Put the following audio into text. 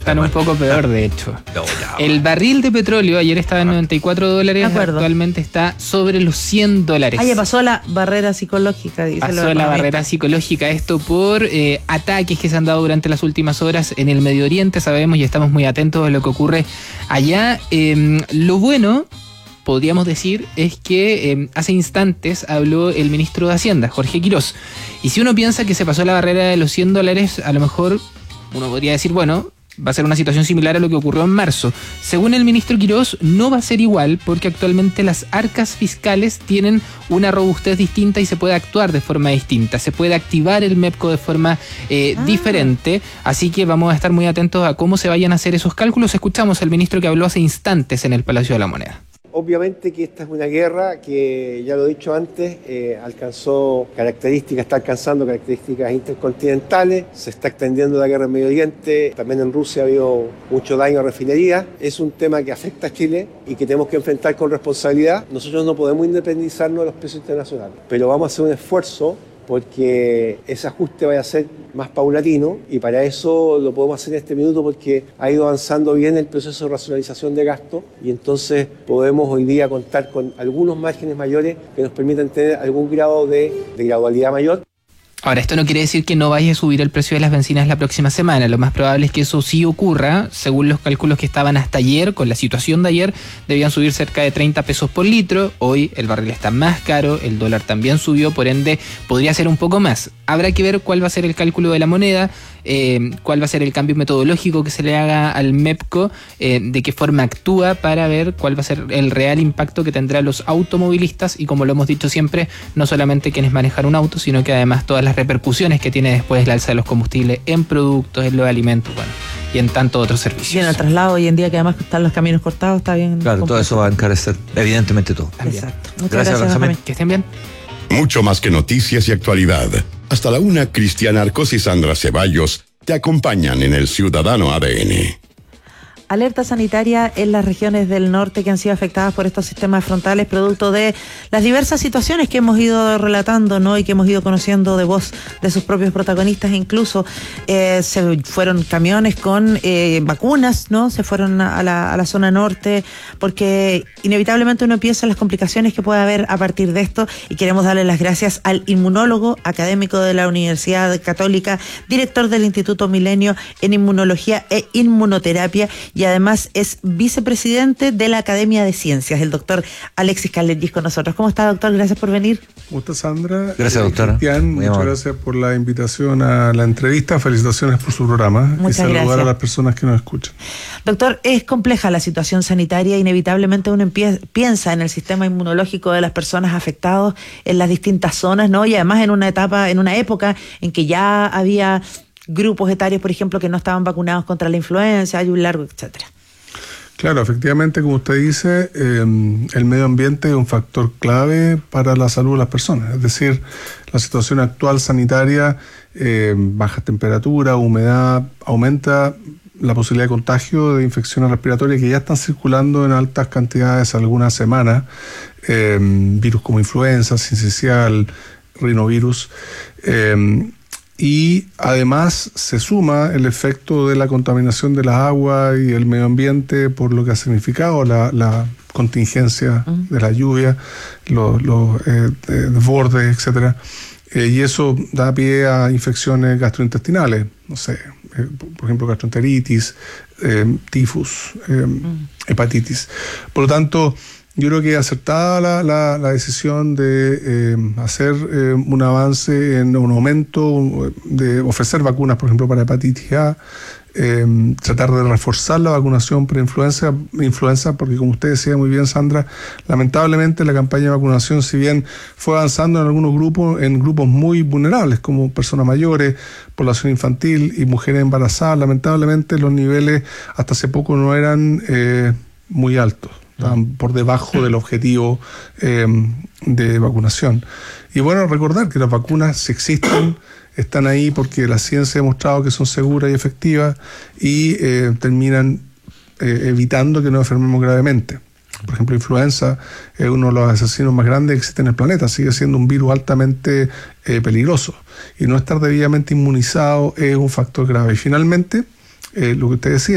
Están un poco peor, de hecho. El barril de petróleo ayer estaba en $94, actualmente está sobre los $100. Ya pasó la barrera psicológica, dice. Pasó la barrera psicológica, esto por ataques que se han dado durante las últimas horas en el Medio Oriente, sabemos, y estamos muy atentos a lo que ocurre allá. Lo bueno, podríamos decir, es que hace instantes habló el ministro de Hacienda, Jorge Quirós, y si uno piensa que se pasó la barrera de los $100, a lo mejor uno podría decir, bueno, va a ser una situación similar a lo que ocurrió en marzo. Según el ministro Quirós, no va a ser igual porque actualmente las arcas fiscales tienen una robustez distinta y se puede actuar de forma distinta. Se puede activar el MEPCO de forma diferente, así que vamos a estar muy atentos a cómo se vayan a hacer esos cálculos. Escuchamos al ministro que habló hace instantes en el Palacio de la Moneda. Obviamente que esta es una guerra que, ya lo he dicho antes, está alcanzando características intercontinentales, se está extendiendo la guerra en Medio Oriente, también en Rusia ha habido mucho daño a refinerías. Es un tema que afecta a Chile y que tenemos que enfrentar con responsabilidad. Nosotros no podemos independizarnos de los precios internacionales, pero vamos a hacer un esfuerzo porque ese ajuste vaya a ser más paulatino, y para eso lo podemos hacer en este minuto porque ha ido avanzando bien el proceso de racionalización de gasto, y entonces podemos hoy día contar con algunos márgenes mayores que nos permitan tener algún grado de gradualidad mayor. Ahora, esto no quiere decir que no vaya a subir el precio de las bencinas la próxima semana. Lo más probable es que eso sí ocurra. Según los cálculos que estaban hasta ayer, con la situación de ayer, debían subir cerca de 30 pesos por litro. Hoy el barril está más caro, el dólar también subió, por ende podría ser un poco más. Habrá que ver cuál va a ser el cálculo de la moneda, cuál va a ser el cambio metodológico que se le haga al MEPCO, de qué forma actúa, para ver cuál va a ser el real impacto que tendrá los automovilistas y, como lo hemos dicho siempre, no solamente quienes manejan un auto, sino que además todas las repercusiones que tiene después el alza de los combustibles en productos, en los alimentos, bueno, y en tantos otros servicios. Y en el traslado hoy en día, que además están los caminos cortados, está bien. Claro, todo eso va a encarecer, evidentemente todo. Exacto. Muchas Gracias, Benjamín. Que estén bien. Mucho más que noticias y actualidad. Hasta la 1, Cristiana Arcos y Sandra Ceballos te acompañan en el Ciudadano ADN. Alerta sanitaria en las regiones del norte que han sido afectadas por estos sistemas frontales, producto de las diversas situaciones que hemos ido relatando, ¿no? Y que hemos ido conociendo de voz de sus propios protagonistas. Incluso se fueron camiones con vacunas, ¿no? Se fueron a la zona norte, porque inevitablemente uno piensa en las complicaciones que puede haber a partir de esto, y queremos darle las gracias al inmunólogo académico de la Universidad Católica, director del Instituto Milenio en Inmunología e Inmunoterapia, y además es vicepresidente de la Academia de Ciencias, el doctor Alexis Caldergis, con nosotros. ¿Cómo está, doctor? Gracias por venir. ¿Cómo está, Sandra? Gracias, doctora. Cristian, muchas gracias por la invitación a la entrevista. Felicitaciones por su programa. Muchas y saludar gracias a las personas que nos escuchan. Doctor, es compleja la situación sanitaria. Inevitablemente uno piensa en el sistema inmunológico de las personas afectadas en las distintas zonas, ¿no? Y además en una época en que ya había grupos etarios, por ejemplo, que no estaban vacunados contra la influenza, hay un largo, etcétera. Claro, efectivamente, como usted dice, el medio ambiente es un factor clave para la salud de las personas. Es decir, la situación actual sanitaria, baja temperatura, humedad, aumenta la posibilidad de contagio de infecciones respiratorias que ya están circulando en altas cantidades algunas semanas, virus como influenza, sincicial, rinovirus, y además se suma el efecto de la contaminación de las aguas y el medio ambiente por lo que ha significado la contingencia de la lluvia, los desbordes, etcétera. Y eso da pie a infecciones gastrointestinales, no sé, por ejemplo, gastroenteritis, tifus, hepatitis. Por lo tanto, yo creo que es acertada la decisión de hacer un avance en un aumento, de ofrecer vacunas, por ejemplo, para hepatitis A, tratar de reforzar la vacunación para influenza, porque, como usted decía muy bien, Sandra, lamentablemente la campaña de vacunación, si bien fue avanzando en algunos grupos, en grupos muy vulnerables, como personas mayores, población infantil y mujeres embarazadas, lamentablemente los niveles hasta hace poco no eran muy altos. Estaban por debajo del objetivo de vacunación. Y bueno, recordar que las vacunas, si existen, están ahí porque la ciencia ha demostrado que son seguras y efectivas y terminan evitando que nos enfermemos gravemente. Por ejemplo, influenza es uno de los asesinos más grandes que existe en el planeta, sigue siendo un virus altamente peligroso. Y no estar debidamente inmunizado es un factor grave. Y finalmente, lo que usted decía,